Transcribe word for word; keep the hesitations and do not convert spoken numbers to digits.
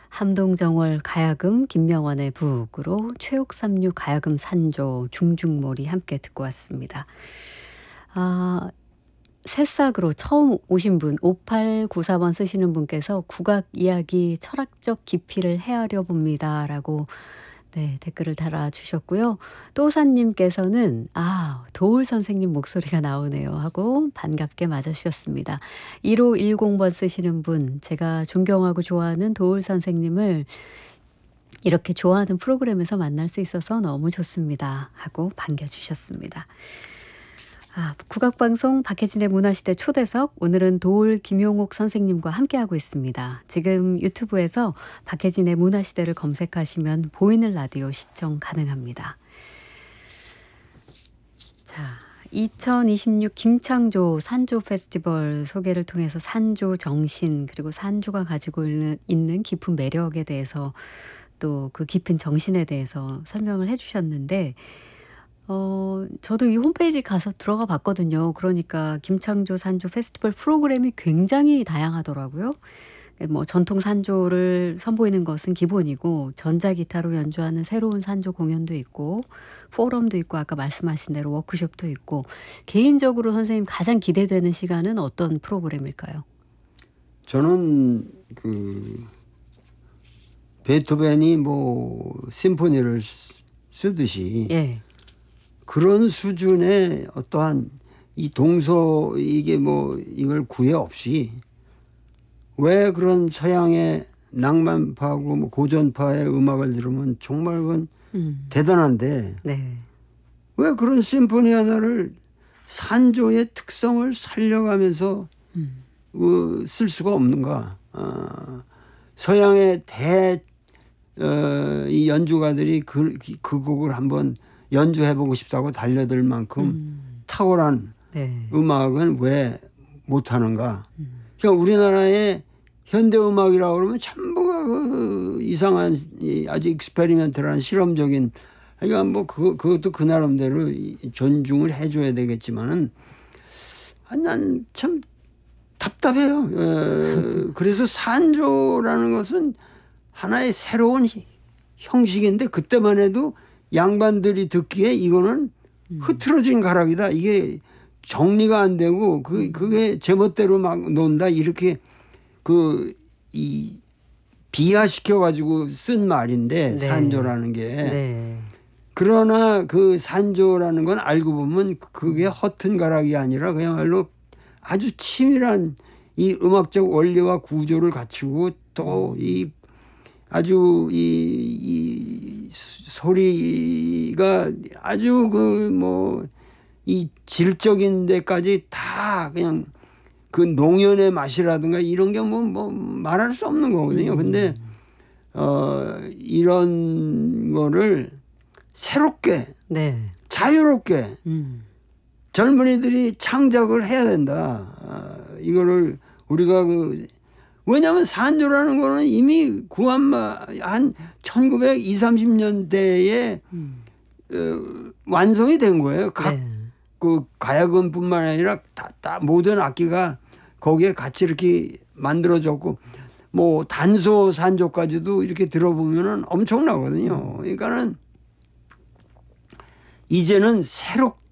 함동정월 가야금 김명원의 북으로 최옥삼육 가야금 산조 중중몰이 함께 듣고 왔습니다. 아, 새싹으로 처음 오신 분 오팔구사 번 쓰시는 분께서 국악 이야기 철학적 깊이를 헤아려 봅니다 라고 네, 댓글을 달아주셨고요. 또사님께서는 아 도울 선생님 목소리가 나오네요 하고 반갑게 맞아주셨습니다. 일오일공 번 쓰시는 분 제가 존경하고 좋아하는 도울 선생님을 이렇게 좋아하는 프로그램에서 만날 수 있어서 너무 좋습니다 하고 반겨주셨습니다. 아, 국악방송 박혜진의 문화시대 초대석 오늘은 도울 김용옥 선생님과 함께하고 있습니다. 지금 유튜브에서 박혜진의 문화시대를 검색하시면 보이는 라디오 시청 가능합니다. 자, 이천이십육 김창조 산조 페스티벌 소개를 통해서 산조 정신 그리고 산조가 가지고 있는, 있는 깊은 매력에 대해서 또 그 깊은 정신에 대해서 설명을 해주셨는데 어, 저도 이 홈페이지 가서 들어가 봤거든요. 그러니까 김창조 산조 페스티벌 프로그램이 굉장히 다양하더라고요. 뭐 전통 산조를 선보이는 것은 기본이고 전자기타로 연주하는 새로운 산조 공연도 있고 포럼도 있고 아까 말씀하신 대로 워크숍도 있고 개인적으로 선생님 가장 기대되는 시간은 어떤 프로그램일까요? 저는 그 베토벤이 뭐 심포니를 쓰듯이 예. 그런 수준의 어떠한 이 동서 이게 뭐 이걸 구애 없이 왜 그런 서양의 낭만파하고 뭐 고전파의 음악을 들으면 정말 그건 음. 대단한데 네. 왜 그런 심포니 하나를 산조의 특성을 살려가면서 음. 그 쓸 수가 없는가? 어, 서양의 대 어, 이 연주가들이 그, 그 곡을 한번 연주해보고 싶다고 달려들 만큼 음. 탁월한 네. 음악은 왜 못하는가. 음. 그러니까 우리나라의 현대음악이라고 그러면 전부가 그 이상한 아주 익스페리멘트한 실험적인 그러니까 뭐 그, 그것도 그 나름대로 존중을 해줘야 되겠지만은 난 참 답답해요. 어, 그래서 산조라는 것은 하나의 새로운 형식인데 그때만 해도 양반들이 듣기에 이거는 흐트러진 가락이다. 이게 정리가 안 되고 그 그게 제멋대로 막 논다 이렇게 그 이 비하시켜 가지고 쓴 말인데 네. 산조라는 게 네. 그러나 그 산조라는 건 알고 보면 그게 허튼 가락이 아니라 그야말로 아주 치밀한 이 음악적 원리와 구조를 갖추고 또 이 아주 이, 이 소리가 아주 그 뭐 이 질적인 데까지 다 그냥 그 농연의 맛이라든가 이런 게 뭐 뭐 말할 수 없는 거거든요. 근데 어 이런 거를 새롭게 네. 자유롭게 음. 젊은이들이 창작을 해야 된다. 어, 이거를 우리가 그 왜냐하면 산조라는 거는 이미 구한마 한 천구백이십, 삼십 년대에 음. 어, 완성이 된 거예요. 각 네. 그 가야금뿐만 아니라 다, 다 모든 악기가 거기에 같이 이렇게 만들어졌고 뭐 단소 산조까지도 이렇게 들어보면은 엄청나거든요. 그러니까는 이제는 새롭